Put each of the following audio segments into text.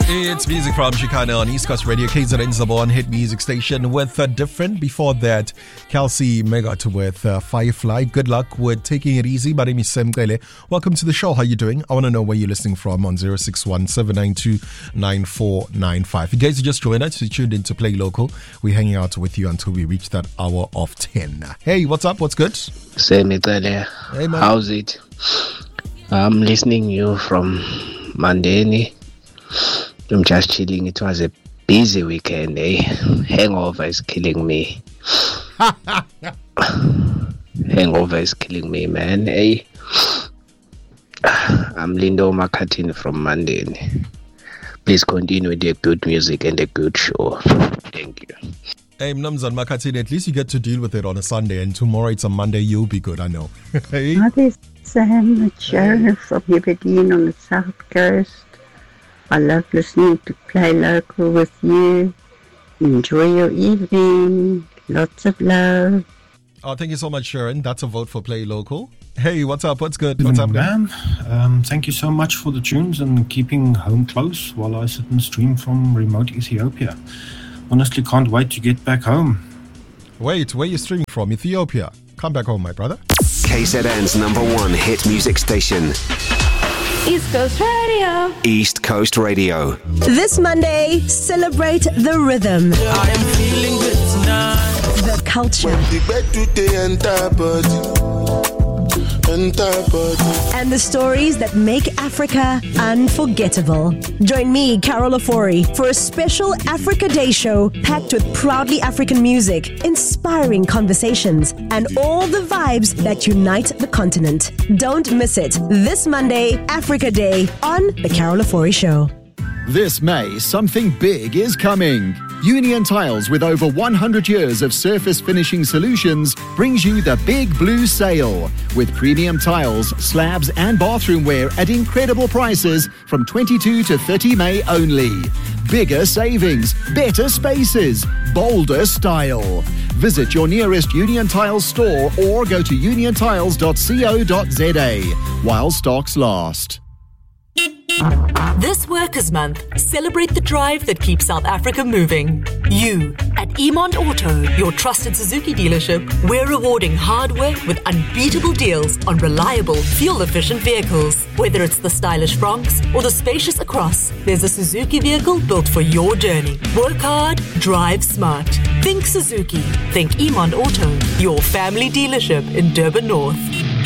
It's music from Chicago on East Coast Radio, KZN's number one hit music station with Different. Before that, Kelsey Megat with Firefly. Good luck with taking it easy. My name is Sam Kele. Welcome to the show. How you doing? I want to know where you're listening from on 061-792-9495. You guys just joined us. You tuned in to Play Local. We're hanging out with you until we reach that hour of 10. Hey, what's up? What's good? Sam Kele. Hey, man. How's it? I'm listening you from Mandeni. I'm just chilling. It was a busy weekend, eh? Hangover is killing me. Hangover is killing me, man, eh? I'm Lindo Makatin from Mandeni. Please continue with the good music and the good show. Thank you. Hey, Mnamzan Makatin, at least you get to deal with it on a Sunday, and tomorrow it's a Monday, you'll be good, I know. Hey? Hi, this is Sam Sharon from Aberdeen on the South Coast. I love listening to Play Local with you. Enjoy your evening. Lots of love. Oh, thank you so much, Sharon. That's a vote for Play Local. Hey, what's up? What's good? What's up, man? Thank you so much for the tunes and keeping home close while I sit and stream from remote Ethiopia. Honestly, can't wait to get back home. Wait, where are you streaming from? Ethiopia. Come back home, my brother. KZN's number one hit music station. East Coast Radio. East Coast Radio. This Monday, celebrate the rhythm. I am feeling good tonight. The culture. And the stories that make Africa unforgettable. Join me, Carol Ofori, for a special Africa Day show packed with proudly African music, inspiring conversations, and all the vibes that unite the continent. Don't miss it. This Monday, Africa Day on The Carol Ofori Show. This May, something big is coming. Union Tiles, with over 100 years of surface finishing solutions, brings you the Big Blue Sale with premium tiles, slabs and bathroom wear at incredible prices from 22 to 30 May only. Bigger savings, better spaces, bolder style. Visit your nearest Union Tiles store or go to uniontiles.co.za while stocks last. This Workers' Month, celebrate the drive that keeps South Africa moving. You, at Emont Auto, your trusted Suzuki dealership, we're rewarding hard work with unbeatable deals on reliable, fuel-efficient vehicles. Whether it's the stylish Bronx or the spacious Across, there's a Suzuki vehicle built for your journey. Work hard, drive smart. Think Suzuki. Think Emont Auto, your family dealership in Durban North.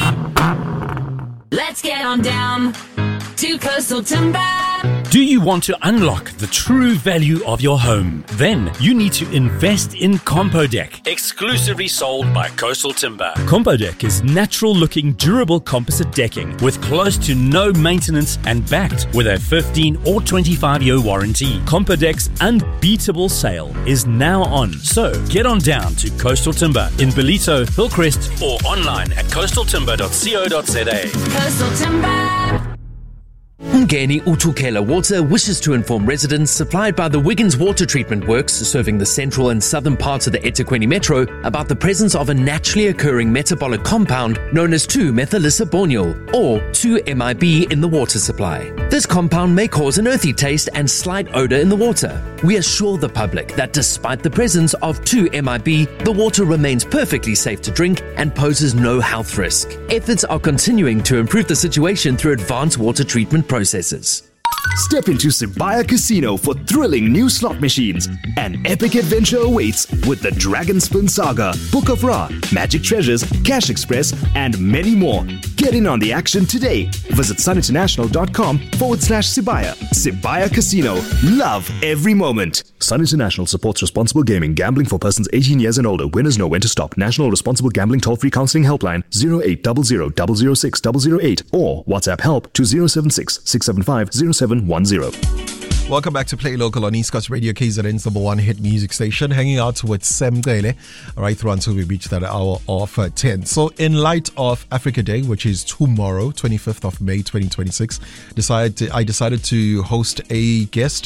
Let's get on down to Coastal Timber. Do you want to unlock the true value of your home? Then you need to invest in Compodeck, exclusively sold by Coastal Timber. Compodeck is natural-looking, durable composite decking with close to no maintenance and backed with a 15 or 25-year warranty. Compodeck's unbeatable sale is now on, so get on down to Coastal Timber in Belito, Hillcrest, or online at coastaltimber.co.za. Coastal Timber. Ngeni Utukela Water wishes to inform residents supplied by the Wiggins Water Treatment Works serving the central and southern parts of the eThekwini Metro about the presence of a naturally occurring metabolic compound known as 2-methylisibonyl or 2-MIB in the water supply. This compound may cause an earthy taste and slight odor in the water. We assure the public that despite the presence of 2-MIB, the water remains perfectly safe to drink and poses no health risk. Efforts are continuing to improve the situation through advanced water treatment processes. Step into Sibaya Casino for thrilling new slot machines. An epic adventure awaits with the Dragon Spin Saga, Book of Ra, Magic Treasures, Cash Express, and many more. Get in on the action today. Visit suninternational.com/Sibaya. Sibaya Casino. Love every moment. Sun International supports responsible gaming. Gambling for persons 18 years and older. Winners know when to stop. National Responsible Gambling Toll-Free Counseling Helpline 0800 006 008 or WhatsApp help to 076 675 0710. Welcome back to Play Local on East Coast Radio, KZN's number one hit music station. Hanging out with Sam Kele right through until we reach that hour of 10. So in light of Africa Day, which is tomorrow, 25th of May 2026, I decided to host a guest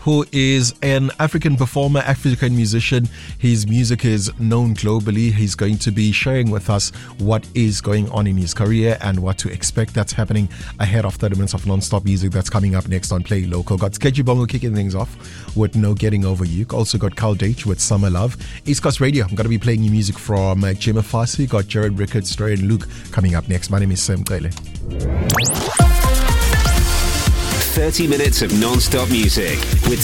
who is an African performer, African musician. His music is known globally. He's going to be sharing with us what is going on in his career and what to expect that's happening ahead of 30 minutes of non-stop music that's coming up next on Play Local. Got Sketchy Bongo kicking things off with No Getting Over You. Also got Carl Dage with Summer Love. East Coast Radio, I'm going to be playing you music from Jimmy Fassi. Got Jared Ricketts, Story and Luke coming up next. My name is Sam Kele. 30 minutes of non-stop music with